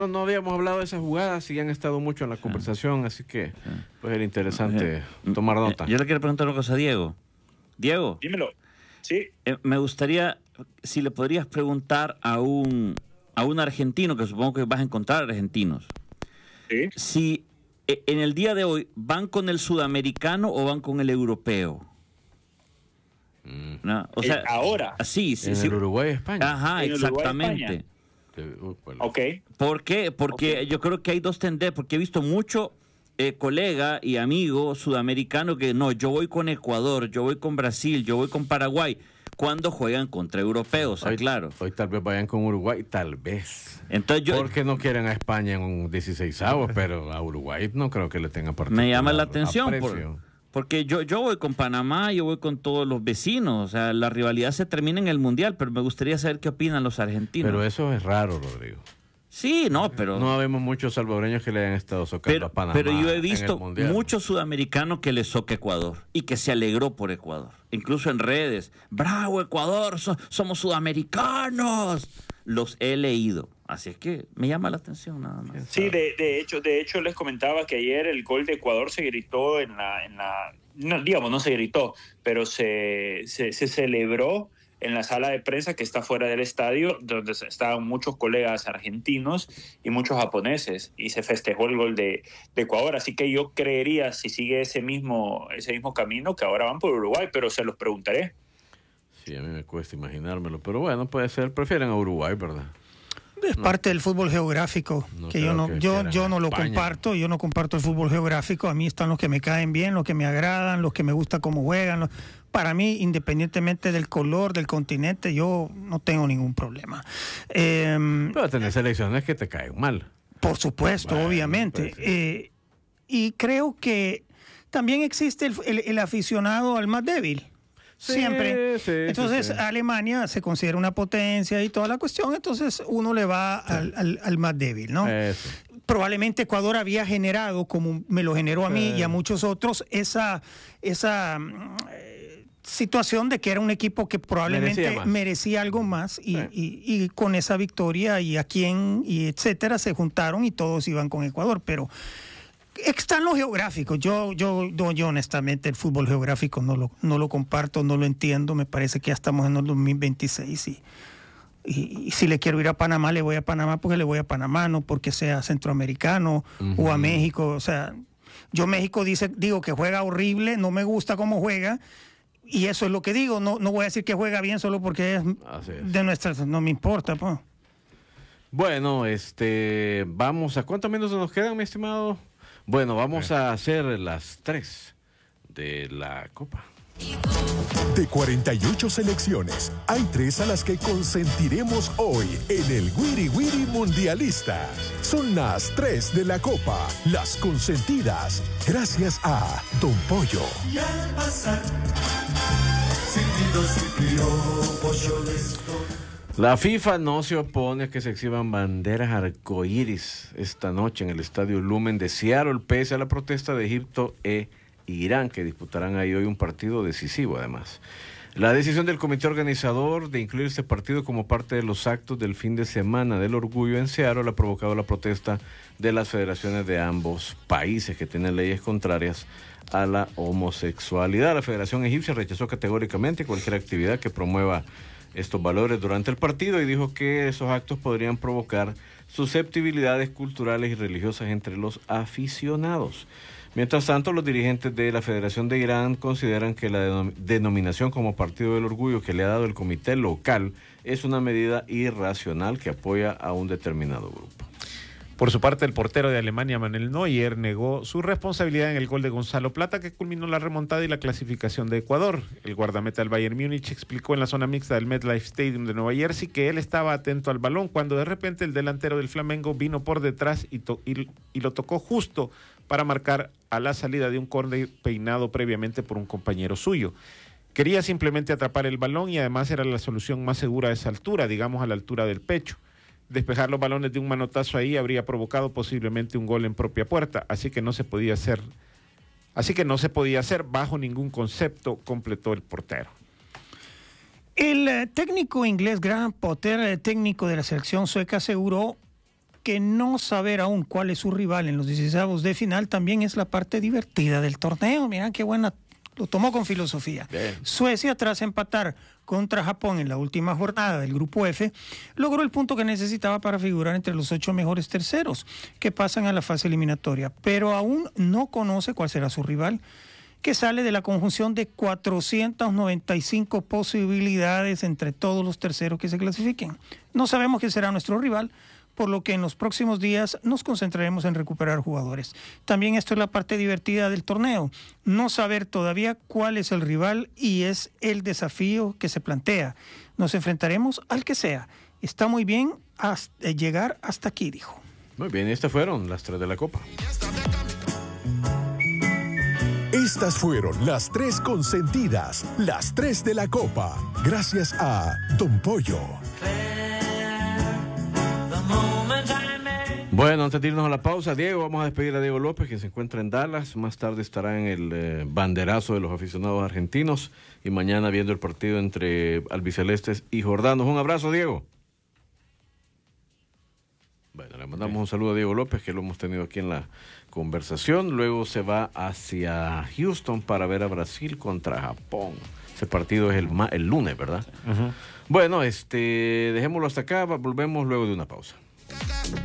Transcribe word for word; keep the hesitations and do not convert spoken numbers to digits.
No, no habíamos hablado de esas jugadas y han estado mucho en la conversación, así que pues era interesante tomar nota. Yo le quiero preguntar una cosa a Diego. Diego. Dímelo. Sí. Eh, me gustaría, si le podrías preguntar a un, a un argentino, que supongo que vas a encontrar argentinos, Sí. si eh, en el día de hoy van con el sudamericano o van con el europeo. Mm. ¿No? O Eh, sea, ahora. Sí, sí, En sí. el Uruguay y España. Ajá, En Uruguay, exactamente. España. Uh, pues, Ok. ¿Por qué? Porque Ok. yo creo que hay dos tendencias, porque he visto mucho eh, colega y amigo sudamericano que no, yo voy con Ecuador, yo voy con Brasil, yo voy con Paraguay, cuando juegan contra europeos, hoy, claro. Hoy tal vez vayan con Uruguay, tal vez. Entonces yo, Porque no quieren a España en un dieciseisavo, pero a Uruguay no creo que le tengan particular me llama la atención, por- aprecio. porque yo, yo voy con Panamá, yo voy con todos los vecinos, o sea, la rivalidad se termina en el Mundial, pero me gustaría saber qué opinan los argentinos. Pero eso es raro, Rodrigo. Sí, no, pero... No vemos muchos salvadoreños que le hayan estado socando Pero, a Panamá. pero yo he en el visto Mundial. muchos sudamericanos que le soca Ecuador y que se alegró por Ecuador. Incluso en redes. ¡Bravo, Ecuador! So- ¡Somos sudamericanos! Los he leído. Así es que me llama la atención nada más. Sí, de, de hecho, de hecho les comentaba que ayer el gol de Ecuador se gritó en la, en la, no, digamos, no se gritó, pero se, se, se celebró en la sala de prensa que está fuera del estadio, donde estaban muchos colegas argentinos y muchos japoneses, y se festejó el gol de, de Ecuador. Así que yo creería, si sigue ese mismo, ese mismo camino, que ahora van por Uruguay, pero se los preguntaré. Sí, a mí me cuesta imaginármelo, pero bueno, puede ser. Prefieren a Uruguay, ¿verdad? Es No. parte del fútbol geográfico, No que yo creo no, que yo, quieran yo no lo España. comparto, yo no comparto el fútbol geográfico. A mí están los que me caen bien, los que me agradan, los que me gusta cómo juegan. los- Para mí, independientemente del color, del continente, yo no tengo ningún problema. Eh, Pero tener selecciones que te caen mal. por supuesto, Bueno, obviamente. pues, Eh, y creo que también existe el, el- el aficionado al más débil. Sí, Siempre. sí, Entonces, sí, sí. Alemania se considera una potencia y toda la cuestión, entonces uno le va al, al- al más débil, ¿no? Eso. Probablemente Ecuador había generado, como me lo generó a mí Sí. y a muchos otros, esa, esa mm, eh, situación de que era un equipo que probablemente Merecía merecía, más. algo más y, Sí. y- y con esa victoria y a quién y etcétera se juntaron y todos iban con Ecuador, pero están los geográficos. Yo, yo, yo, yo honestamente el fútbol geográfico no lo, no lo comparto, no lo entiendo. Me parece que ya estamos en el dos mil veintiséis y, y, y si le quiero ir a Panamá, le voy a Panamá porque le voy a Panamá, no porque sea centroamericano Ujú. o a México. O sea, yo México dice, digo que juega horrible, no me gusta cómo juega. Y eso es lo que digo. No, no voy a decir que juega bien solo porque es Así es. de nuestras. No me importa, pues. Bueno, este, vamos a ¿cuántos minutos nos quedan, mi estimado? Bueno, vamos a hacer las tres de la Copa. De cuarenta y ocho selecciones, hay tres a las que consentiremos hoy en el Wiri Wiri Mundialista. Son las tres de la Copa, las consentidas, gracias a Don Pollo. Y al pasar, silbidos y piropos les doy. La FIFA no se opone a que se exhiban banderas arcoíris esta noche en el Estadio Lumen de Seattle, pese a la protesta de Egipto e Irán, que disputarán ahí hoy un partido decisivo además. La decisión del comité organizador de incluir este partido como parte de los actos del fin de semana del orgullo en Seattle ha provocado la protesta de las federaciones de ambos países que tienen leyes contrarias a la homosexualidad. La Federación Egipcia rechazó categóricamente cualquier actividad que promueva estos valores durante el partido y dijo que esos actos podrían provocar susceptibilidades culturales y religiosas entre los aficionados. Mientras tanto, los dirigentes de la Federación de Irán consideran que la denom- denominación como Partido del Orgullo que le ha dado el comité local es una medida irracional que apoya a un determinado grupo. Por su parte, el portero de Alemania, Manuel Neuer, negó su responsabilidad en el gol de Gonzalo Plata, que culminó la remontada y la clasificación de Ecuador. El guardameta del Bayern Múnich explicó en la zona mixta del MetLife Stadium de Nueva Jersey que él estaba atento al balón cuando de repente el delantero del Flamengo vino por detrás y, to- y, y lo tocó justo para marcar a la salida de un córner peinado previamente por un compañero suyo. Quería simplemente atrapar el balón y además era la solución más segura a esa altura, digamos a la altura del pecho. Despejar los balones de un manotazo ahí habría provocado posiblemente un gol en propia puerta, así que no se podía hacer, así que no se podía hacer bajo ningún concepto, completó el portero. El eh, técnico inglés Graham Potter, eh, técnico de la selección sueca, aseguró que no saber aún cuál es su rival en los dieciseisavos de final también es la parte divertida del torneo. Miren qué buena, lo tomó con filosofía. Bien. Suecia, tras empatar contra Japón en la última jornada del Grupo F, logró el punto que necesitaba para figurar entre los ocho mejores terceros que pasan a la fase eliminatoria, pero aún no conoce cuál será su rival, que sale de la conjunción de cuatrocientas noventa y cinco posibilidades entre todos los terceros que se clasifiquen. No sabemos quién será nuestro rival, por lo que en los próximos días nos concentraremos en recuperar jugadores. También esto es la parte divertida del torneo, no saber todavía cuál es el rival y es el desafío que se plantea. Nos enfrentaremos al que sea. Está muy bien hasta llegar hasta aquí, dijo. Muy bien, estas fueron las tres de la Copa. Estas fueron las tres consentidas, las tres de la Copa. Gracias a Don Pollo. Bueno, antes de irnos a la pausa, Diego, vamos a despedir a Diego López, quien se encuentra en Dallas. Más tarde estará en el eh, banderazo de los aficionados argentinos y mañana viendo el partido entre albicelestes y jordanos. Un abrazo, Diego. Bueno, le mandamos un saludo a Diego López, que lo hemos tenido aquí en la conversación. Luego se va hacia Houston para ver a Brasil contra Japón. Ese partido es el, ma- el lunes, ¿verdad? Uh-huh. Bueno, este, dejémoslo hasta acá, volvemos luego de una pausa.